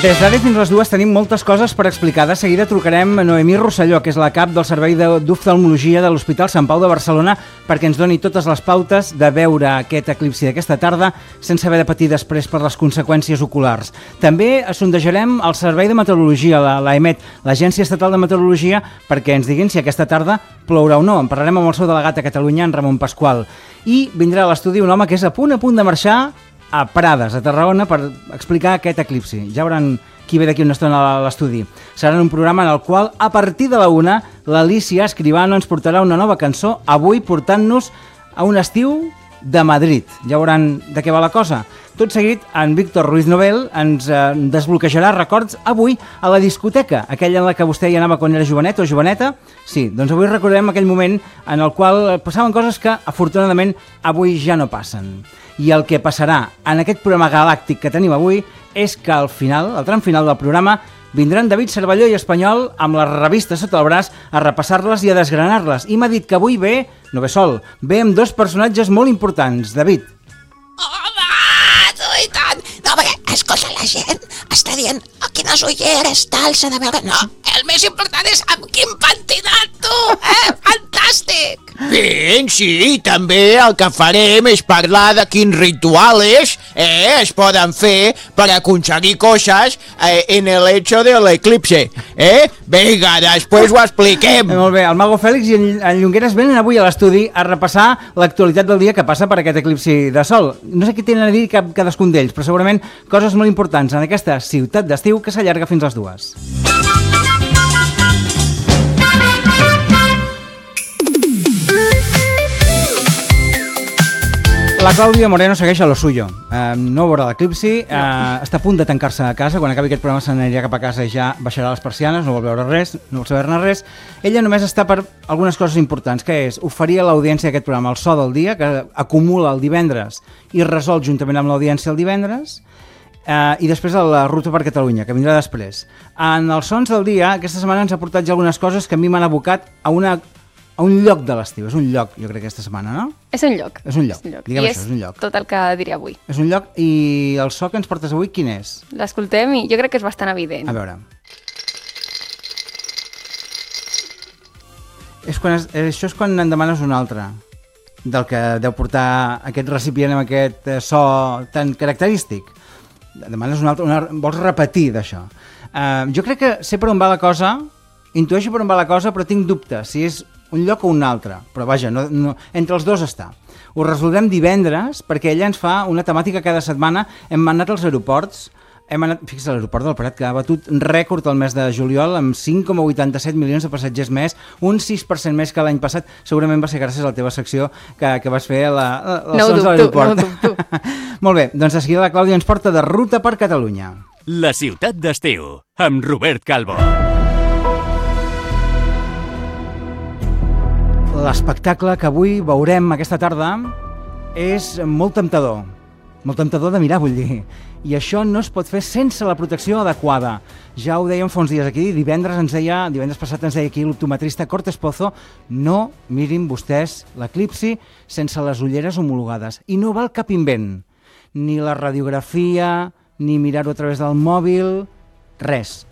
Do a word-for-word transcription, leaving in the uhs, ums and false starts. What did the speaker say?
Des d'ara fins a les dues tenim moltes coses per explicar. De seguida trucarem a Noemí Rosselló, que és la cap del Servei d'Oftalmologia de l'Hospital Sant Pau de Barcelona, perquè ens doni totes les pautes de veure aquest eclipsi d'aquesta tarda sense haver de patir després per les conseqüències oculars. També sondejarem el Servei de Meteorologia, l'AEMET, l'Agència Estatal de Meteorologia, perquè ens diguin si aquesta tarda plourà o no. En parlarem amb el seu delegat a Catalunya, en Ramon Pasqual. I vindrà a l'estudi un home que és a punt a punt de marxar a Prades, a Tarragona, per explicar aquest eclipsi. Ja veuran qui ve d'aquí una estona a l'estudi. Serà un programa en el qual, a partir de la una, l'Alícia Escribano ens portarà una nova cançó, avui portant-nos a un estiu de Madrid. Ja veuran de què va la cosa. Tot seguit, en Víctor Ruiz Nobel ens eh, desbloquejarà records avui a la discoteca, aquella en la que vostè hi anava quan era jovenet o joveneta. Sí, doncs avui recordarem aquell moment en el qual passaven coses que, afortunadament, avui ja no passen. I el que passarà en aquest programa galàctic que tenim avui és que al final, al tram final del programa, vindran David Cervelló i Espanyol amb les revistes sota el braç a repassar-les i a desgranar-les. I m'ha dit que avui ve, no ve sol, ve amb dos personatges molt importants. David. Home, tu i tant! No, perquè, escolta, la gent està dient a quines ulleres tal s'ha de veure. No, el més important és amb quin pentinat, tu! Eh? Fantàstic! Bien, sí, també el que farem és parlar de quins rituals eh, es poden fer per aconseguir coses eh, en el hecho de l'eclipse. Eh? Vinga, després ho expliquem. Eh, molt bé, el Mago Fèlix i en Llongueres venen avui a l'estudi a repassar l'actualitat del dia que passa per aquest eclipsi de sol. No sé què tenen a dir cap, cadascun d'ells, però segurament coses molt importants en aquesta ciutat d'estiu que s'allarga fins a les dues. La Clàudia Moreno segueix a lo suyo. Uh, no veurà l'eclipsi, uh, està a punt de tancar-se a casa. Quan acabi aquest programa se n'anirà cap a casa i ja baixarà les persianes, no vol veure res, no vol saber-ne res. Ella només està per algunes coses importants, que és oferir a l'audiència aquest programa el so del dia, que acumula el divendres i resol juntament amb l'audiència el divendres, uh, i després la ruta per Catalunya, que vindrà després. En els sons del dia, aquesta setmana ens ha portat ja algunes coses que a mi m'han abocat a una... a un lloc de l'estiu, és un lloc, jo crec, aquesta setmana, no? És un lloc. És un lloc, és un lloc. diguem I això, és un lloc. tot el que diré avui. És un lloc, i el so que ens portes avui, quin és? L'escoltem i jo crec que és bastant evident. A veure. És quan es, això és quan en demanes un altre, del que deu portar aquest recipient amb aquest so tan característic. Demanes un altre, una, vols repetir d'això. Uh, jo crec que sé per on va la cosa, intueixo per on va la cosa, però tinc dubtes si és un lloc o un altre, però vaja, no, no, entre els dos està. Ho resolvem divendres, perquè ella ens fa una temàtica cada setmana. Hem anat als aeroports, hem anat, fixa't, a l'aeroport del Prat, que ha batut rècord el mes de juliol, amb cinc coma vuitanta-set milions de passatgers més, un sis per cent més que l'any passat. Segurament va ser gràcies a la teva secció que, que vas fer a la, a, a no sons de l'aeroport. No ho dubto. Molt bé, doncs de seguida la Clàudia ens porta de ruta per Catalunya. La ciutat d'estiu, amb Robert Calvo. L'espectacle que avui veurem aquesta tarda és molt temptador, molt temptador de mirar, vull dir, i això no es pot fer sense la protecció adequada. Ja ho dèiem fa uns dies aquí, divendres ens deia, divendres passat ens deia aquí l'optometrista Cortés Pozo, no mirin vostès l'eclipsi sense les ulleres homologades, i no val cap invent, ni la radiografia, ni mirar-ho a través del mòbil, res.